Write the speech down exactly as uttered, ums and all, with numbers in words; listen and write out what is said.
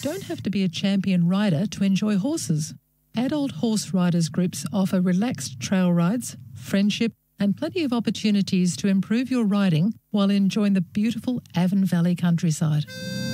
don't have to be a champion rider to enjoy horses. Adult horse riders groups offer relaxed trail rides, friendship, and plenty of opportunities to improve your riding while enjoying the beautiful Avon Valley countryside.